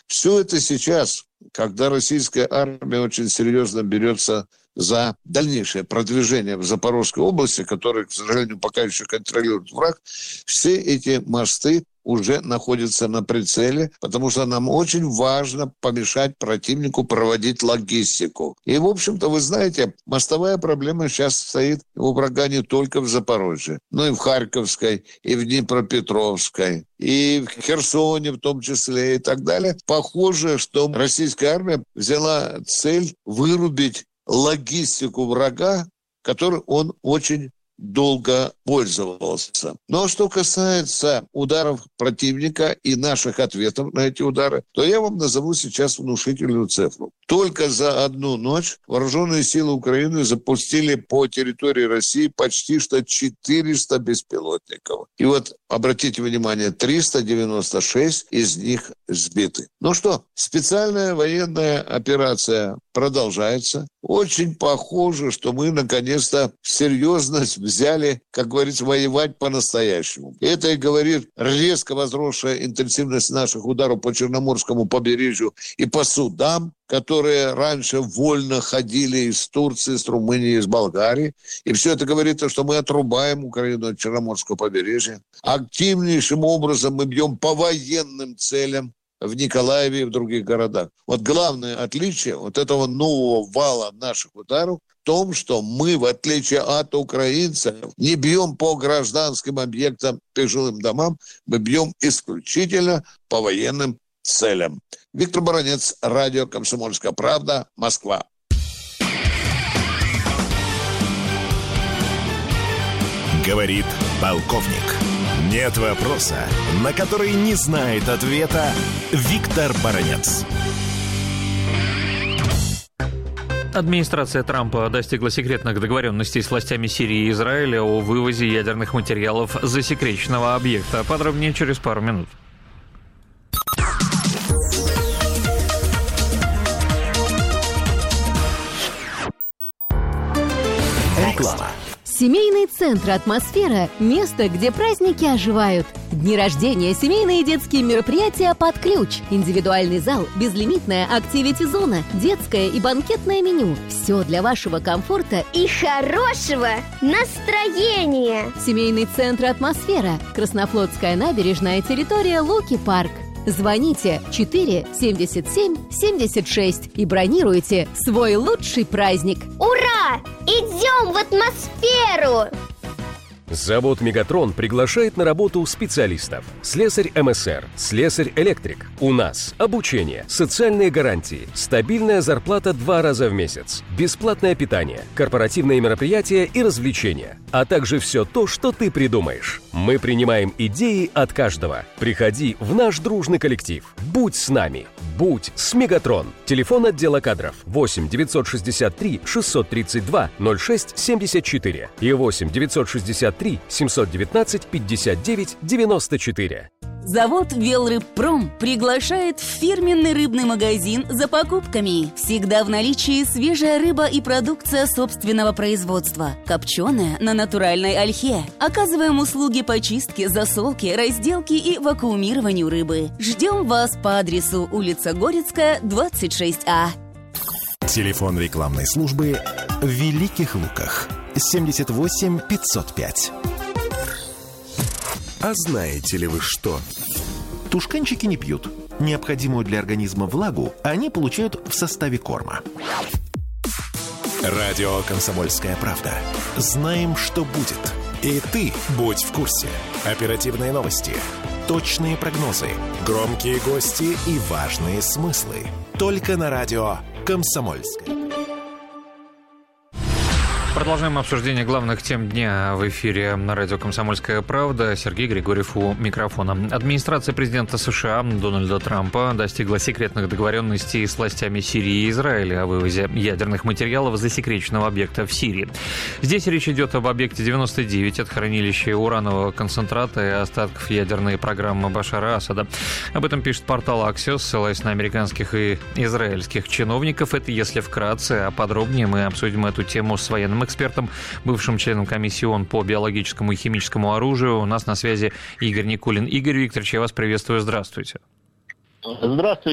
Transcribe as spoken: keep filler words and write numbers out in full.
Все это сейчас, когда российская армия очень серьезно берется за дальнейшее продвижение в Запорожской области, которое, к сожалению, пока еще контролирует враг, все эти мосты уже находятся на прицеле, потому что нам очень важно помешать противнику проводить логистику. И, в общем-то, вы знаете, мостовая проблема сейчас стоит у врага не только в Запорожье, но и в Харьковской, и в Днепропетровской, и в Херсоне в том числе, и так далее. Похоже, что российская армия взяла цель вырубить логистику врага, которой он очень долго пользовался. Но что касается ударов противника и наших ответов на эти удары, то я вам назову сейчас внушительную цифру. Только за одну ночь вооруженные силы Украины запустили по территории России почти что четыреста беспилотников. И вот, обратите внимание, триста девяносто шесть из них сбиты. Ну что, специальная военная операция продолжается. Очень похоже, что мы наконец-то серьезно взяли, как говорится, воевать по-настоящему. Это и говорит резко возросшая интенсивность наших ударов по Черноморскому побережью и по судам, которые раньше вольно ходили из Турции, из Румынии, из Болгарии. И все это говорит, что мы отрубаем Украину от Черноморского побережья. Активнейшим образом мы бьем по военным целям в Николаеве и в других городах. Вот главное отличие вот этого нового вала наших ударов в том, что мы, в отличие от украинцев, не бьем по гражданским объектам и жилым домам, мы бьем исключительно по военным целям. Виктор Баранец, радио «Комсомольская правда», Москва. Говорит полковник. Нет вопроса, на который не знает ответа Виктор Баранец. Администрация Трампа достигла секретных договоренностей с властями Сирии и Израиля о вывозе ядерных материалов с засекреченного объекта. Подробнее через пару минут. Реклама. Семейный центр «Атмосфера» – место, где праздники оживают. Дни рождения, семейные и детские мероприятия под ключ. Индивидуальный зал, безлимитная активити-зона, детское и банкетное меню. Все для вашего комфорта и хорошего настроения. Семейный центр «Атмосфера». Краснофлотская набережная, территория Луки-парк. Звоните четыре семьдесят семь семьдесят шесть и бронируйте свой лучший праздник. Ура! Идем в атмосферу! Завод «Мегатрон» приглашает на работу специалистов. Слесарь эм эс эр, слесарь-электрик. У нас обучение, социальные гарантии, стабильная зарплата два раза в месяц, бесплатное питание, корпоративные мероприятия и развлечения, а также все то, что ты придумаешь. Мы принимаем идеи от каждого. Приходи в наш дружный коллектив. Будь с нами. Будь с «Мегатрон». Телефон отдела кадров восемь девятьсот шестьдесят три шестьсот тридцать два ноль шесть семьдесят четыре и восемь девятьсот шестьдесят три семьсот девятнадцать пятьдесят девять девяносто четыре. Завод «Велрыбпром» приглашает в фирменный рыбный магазин за покупками. Всегда в наличии свежая рыба и продукция собственного производства. Копченая на натуральной ольхе. Оказываем услуги по чистке, засолке, разделке и вакуумированию рыбы. Ждем вас по адресу улица Горецкая, двадцать шесть А. Телефон рекламной службы в Великих Луках. семьдесят восемь пятьсот пять. А знаете ли вы что? Тушканчики не пьют. Необходимую для организма влагу они получают в составе корма. Радио «Комсомольская правда». Знаем, что будет. И ты будь в курсе. Оперативные новости, точные прогнозы, громкие гости и важные смыслы. Только на радио «Комсомольская». Продолжаем обсуждение главных тем дня в эфире на радио «Комсомольская правда». Сергей Григорьев у микрофона. Администрация президента США Дональда Трампа достигла секретных договоренностей с властями Сирии и Израиля о вывозе ядерных материалов с засекреченного объекта в Сирии. Здесь речь идет об объекте девяносто девять, от хранилища уранового концентрата и остатков ядерной программы Башара Асада. Об этом пишет портал Axios, ссылаясь на американских и израильских чиновников. Это если вкратце, а подробнее мы обсудим эту тему с военным экспертом, бывшим членом комиссии ООН по биологическому и химическому оружию. У нас на связи Игорь Никулин. Игорь Викторович, я вас приветствую. Здравствуйте. Здравствуйте.